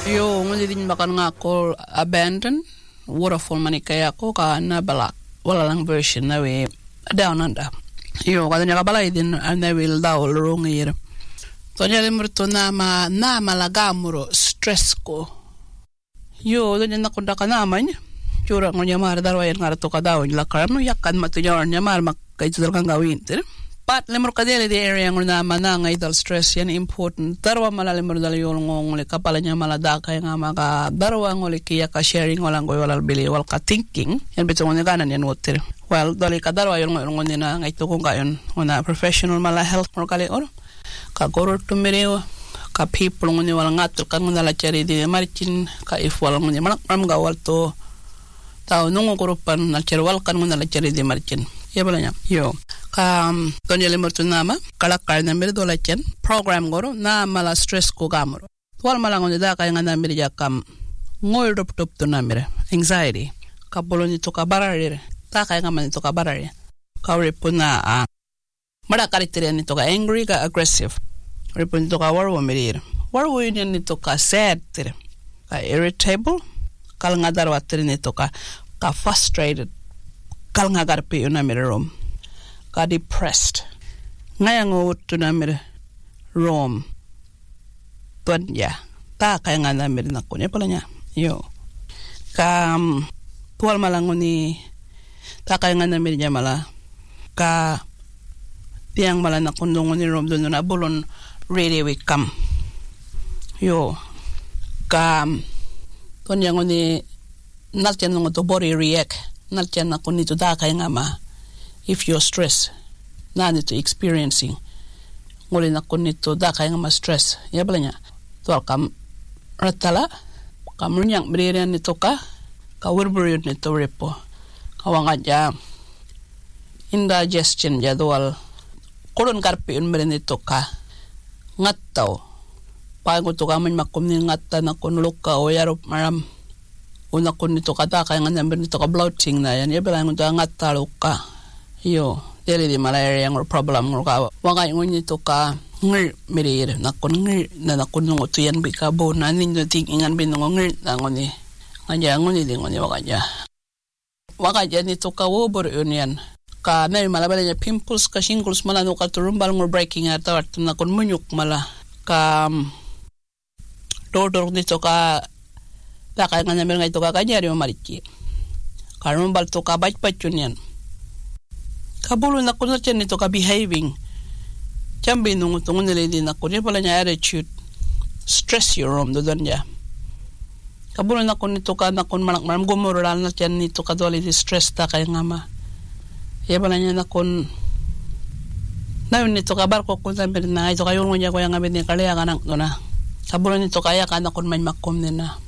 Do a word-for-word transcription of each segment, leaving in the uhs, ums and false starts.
Yo, ngunit din makan nga ko abandon, waterfall manikaya ko ka na balak. Wala lang version na we down under. Yo, kada niya kabalay din na will daw lurong ir. To niya limurto na ma na malagamuro stress ko. Yo, doon niya nakunda ka naman. Chura ko niya mar darwayan nga rato ka daw. Lakar mo yakan matunyar niya mar makaitu kang gawin. Pat lemur kadeli di area ng na manang idol stress yan important. Darwa malalimur dali yung ngong kapala niya maladaka nga maka darwa ngoli kiya ka sharing walang goy walal bili wal ka thinking. Yan bitong nga kanan yan water. Well, dali ka darwa yung ngong nina nga ito kung kayon una professional mala health mo kali or ka goror tumiriw ka people ngoni walang ngatul kan ngala cari di maricin ka if walang ngoni malak ram gawal to tao nungo kurupan na cerwal kan ngala cari di maricin. Ya balanya. Yo. Ka tonye lemur tu nama kalakar na mere dola chen program goro na mala stress ko gamoro. Wal mala ngone da kay ngana mere jakam ngol dop dop tu na mere anxiety. Ka boloni to ka barare. Ta kay ngam to ka barare. Ka repuna a mara karakter ni to ka angry ka aggressive. Repun to ka warwo mere. Warwo ni to ka sad tere. Ka irritable. Kal ngadar water ni to ka ka frustrated. Kal ngagarpe una mere rom. Ka depressed. Ngayang uut to na mere rom. Tuan ya. Ta kaya nga na mere nako niya pala niya. Yo. Ka um, tuwal malango ni ta kaya nga na mere niya mala. Ka tiyang mala na kundungo ni rom doon na bulon really we come. Yo. Ka tuan yang ni naltiyan nung to body react. Naltiyan ako nito da kaya nga ma. If you're stressed, na nito experiencing. Nguli na ko nito da kaya nga ma-stress. Ya bala niya. Tuwal kam ratala. Kamunyang beriyan nito ka. Kawirburiyod nito ripo. Kawangad ya. Indigestion ya duwal. Kulon karpi yun meron nito ka. Ngat tao. Pago to ka man makum ni ngat ta na kunulok ka o yarop maram. Una ko nito ka da kaya nga number nito ka bloating na yan. Ya bala nito ngat talo ka. Yo, dili di malaria ng problem ng ka. Wangay ngunit ito ka ngir mirir. Nakon ngir na nakon nung ito yan bikabo na ninyo ting ingan binong ngir na nguni. Nganya nguni di nguni wakanya. Wakanya nito ka wobor yun yan. Ka may malabala niya pimples ka shingles mala no ka turumbal ng breaking at tawat nakon munyuk mala. Ka dordor nito ka takay nga namin nga ito ka kanyari mamariki. Ka rumbal to ka bait-bait yun yan. Kabulo na ko na dyan ito ka behaving. Diyan binungo tungo nila din ako. Diyan pala niya attitude. Stress your room. Doon niya. Kabulo na ko nito ka na kung malang maram gumurulan na dyan nito ka doon di stress ta kaya nga ma. Diyan pala niya na kung na yun nito ka barko kung sabi na ito kayo niya ko yung abit ni Kalea ka nang doon na. Kabulo nito kaya ka na kung may makom nila.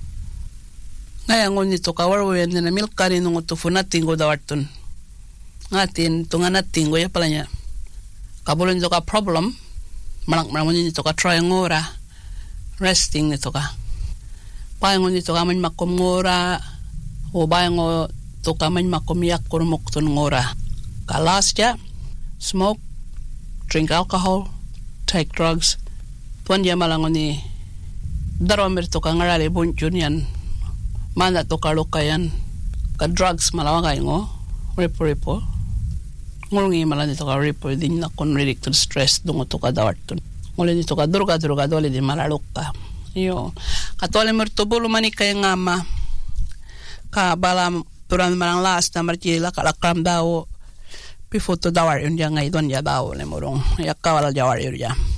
Ngayon nito ka warwayan na milk ka rin nung utufu natin ko dawartun. Ngatin tunga natin goya pala niya kabulon nito ka problem malak maramon nito ka try ngora resting nito ka payangon nito ka man makom ngora o bayango to ka man makom yak kurmok tun ngora ka last ya smoke drink alcohol take drugs tuan dia malangon ni daromir to ka ngarali bunjun yan mana to ka lokayan ka drugs malawagay ngo ripo ripo ngulungi malan ito ka ripo din na kon related stress dungo to ka dawartun ngulin ito ka druga druga dole di malalok ka yo katole mertubulo mani kay ngama ka bala turan manang last na marjila kalakram daw before to dawar yun yang ngay don ya daw le morong yakawal jawar yun ya